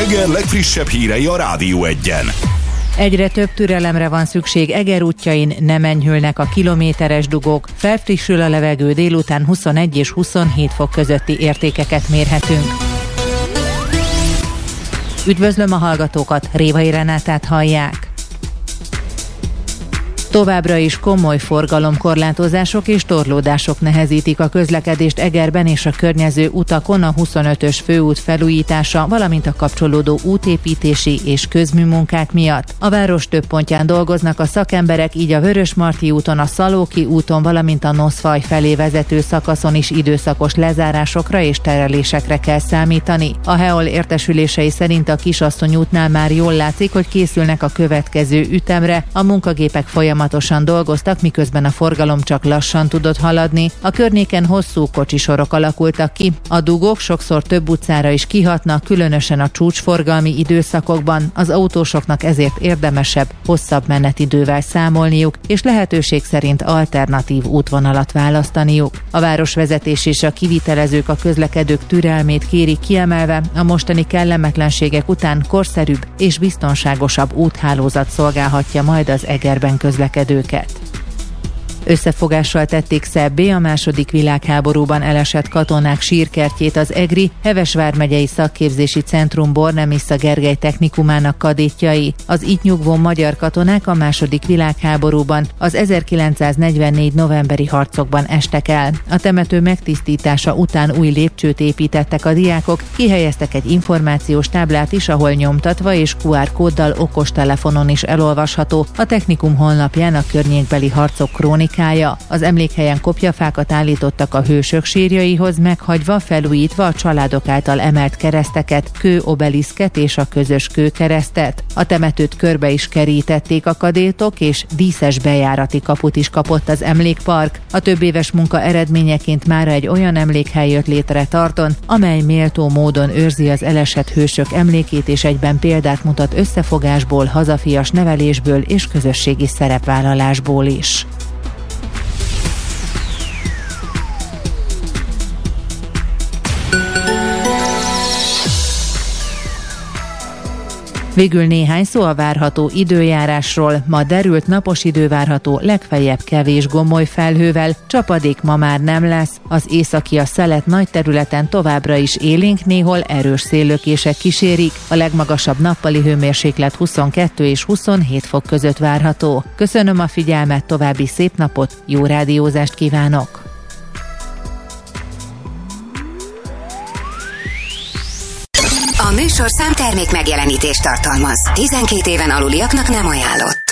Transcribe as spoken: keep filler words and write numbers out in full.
Eger legfrissebb hírei a Rádió Egyen. Egyre több türelemre van szükség, Eger útjain nem enyhülnek a kilométeres dugók, felfrissül a levegő, délután huszonegy és huszonhét fok közötti értékeket mérhetünk. Üdvözlöm a hallgatókat, Révai Renátát hallják. Továbbra is komoly forgalomkorlátozások és torlódások nehezítik a közlekedést Egerben és a környező utakon a huszonötös főút felújítása, valamint a kapcsolódó útépítési és közműmunkák miatt. A város több pontján dolgoznak a szakemberek, így a Vörösmarty úton, a Szalóki úton, valamint a Noszfaj felé vezető szakaszon is időszakos lezárásokra és terelésekre kell számítani. A Heol értesülései szerint a Kisasszony útnál már jól látszik, hogy készülnek a következő ütemre, a munkagépek folyamatosan Folyamatosan dolgoztak, miközben a forgalom csak lassan tudott haladni. A környéken hosszú kocsisorok alakultak ki. A dugók sokszor több utcára is kihatnak, különösen a csúcsforgalmi időszakokban. Az autósoknak ezért érdemesebb, hosszabb menetidővel számolniuk, és lehetőség szerint alternatív útvonalat választaniuk. A városvezetés és a kivitelezők a közlekedők türelmét kérik, kiemelve, a mostani kellemetlenségek után korszerűbb és biztonságosabb úthálózat szolgálhatja majd az Egerben közlekedőket. Összefogással tették szebbé a második világháborúban elesett katonák sírkertjét az egri Heves vármegyei szakképzési centrum Bornemisza Gergely technikumának kadétjai. Az itt nyugvó magyar katonák a második világháborúban az ezerkilencszáznegyvennégy novemberi harcokban estek el. A temető megtisztítása után új lépcsőt építettek a diákok, kihelyeztek egy információs táblát is, ahol nyomtatva és kú ár kóddal okostelefonon is elolvasható a technikum honlapján a környékbeli harcok krónikája. Az emlékhelyen kopjafákat állítottak a hősök sírjaihoz, meghagyva, felújítva a családok által emelt kereszteket, kőobeliszket és a közös kőkeresztet. A temetőt körbe is kerítették a kadétok, és díszes bejárati kaput is kapott az emlékpark. A több éves munka eredményeként mára egy olyan emlékhely jött létre Tarton, amely méltó módon őrzi az elesett hősök emlékét, és egyben példát mutat összefogásból, hazafias nevelésből és közösségi szerepvállalásból is. Végül néhány szó a várható időjárásról. Ma derült napos idő várható, legfeljebb kevés gomoly felhővel, csapadék ma már nem lesz. Az északi a szelet nagy területen továbbra is élénk, néhol erős széllökések kísérik. A legmagasabb nappali hőmérséklet huszonkettő és huszonhét fok között várható. Köszönöm a figyelmet, további szép napot, jó rádiózást kívánok! A műsorszám termék megjelenítést tartalmaz. tizenkét éven aluliaknak nem ajánlott.